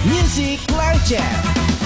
Music Live Chat.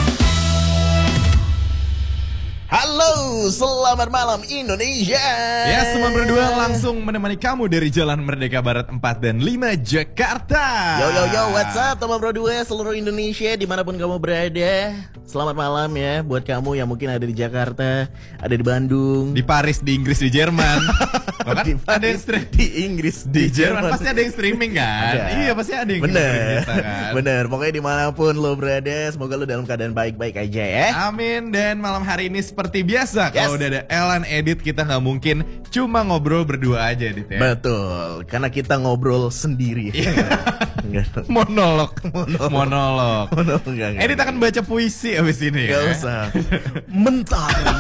Halo, selamat malam Indonesia. Ya, semua berdua langsung menemani kamu dari Jalan Merdeka Barat 4 dan 5 Jakarta. Yo, what's up teman berdua seluruh Indonesia dimanapun kamu berada. Selamat malam ya buat kamu yang mungkin ada di Jakarta, ada di Bandung, Di Paris, di Inggris, di Jerman. di Ada yang di Inggris, di Jerman. Pasti ada yang streaming kan? Ada. Iya, pasti ada yang Bener, dengerin kita kan? bener. Pokoknya dimanapun lo berada, semoga lo dalam keadaan baik-baik aja ya. Amin. Dan malam hari ini seperti biasa, Yes. kalau udah ada Ellen Edit, kita nggak mungkin cuma ngobrol berdua aja, Edit ya. Betul, karena kita ngobrol sendiri. Enggak. Monolog. Enggak. Edit akan baca puisi abis ini Gak ya. usah. Mentari.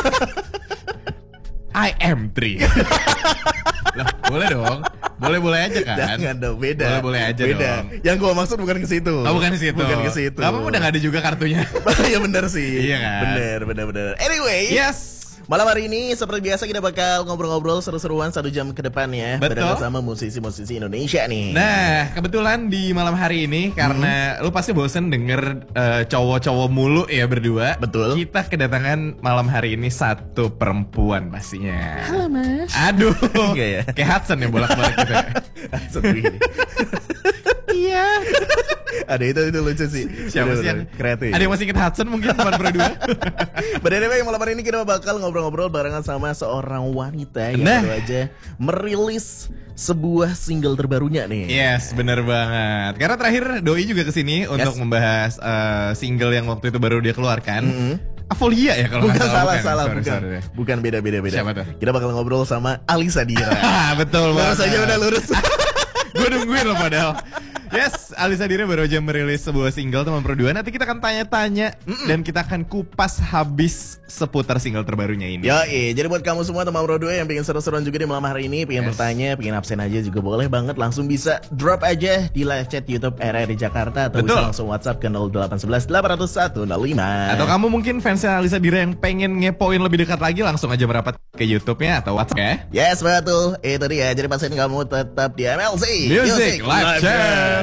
I am 3. Lah, boleh dong. Boleh aja kan? Jangan dong, beda. Boleh aja beda. dong. Yang gua maksud bukan ke situ. Oh, bukan ke situ. Bukan ke situ. Gak apa-apa, udah gak ada juga kartunya. Iya benar sih. Iya kan? Bener. Anyway. Yes. Malam hari ini seperti biasa kita bakal ngobrol-ngobrol seru-seruan 1 jam ke depan ya. Betul. Bareng sama musisi-musisi Indonesia nih. Nah, kebetulan di malam hari ini karena lu pasti bosen denger cowok-cowok mulu ya berdua. Betul. Kita kedatangan malam hari ini satu perempuan pastinya. Halo Mas. Aduh. Enggak ya? Kayak Hudson ya bolak-balik gitu. Segini. Iya. Ada itu lucu sih. Siapa sih yang kreatif? Ada yang masih inget Hudson mungkin teman berdua? Pada anyway, malam hari ini kita bakal ngobrol-ngobrol barengan sama seorang wanita yang Nah. baru aja merilis sebuah single terbarunya nih. Yes, bener banget. Karena terakhir Doi juga kesini untuk membahas single yang waktu itu baru dia keluarkan. Avolia ya kalau Bukan nggak salah, Sorry, bukan. sorry. Bukan beda. Siapa tuh? Kita bakal ngobrol sama Alisa Dira. Betul banget. Lurus aja udah lurus. Gue nungguin loh padahal. Yes, Alisa Dira baru aja merilis sebuah single teman berdua. Nanti kita akan tanya-tanya dan kita akan kupas habis seputar single terbarunya ini. Jadi buat kamu semua teman berdua yang pengen seru-seruan juga di malam hari ini, pengen bertanya, pengen absen aja juga boleh banget, langsung bisa drop aja di live chat YouTube RRI Jakarta atau Betul. bisa langsung WhatsApp ke 0811 800 105. Atau kamu mungkin fansnya Alisa Dira yang pengen ngepoin lebih dekat lagi, langsung aja merapat ke YouTube-nya atau WhatsApp ya. Yes, betul. Itu dia. Jadi pastiin kamu tetap di MLC Music Live Chat.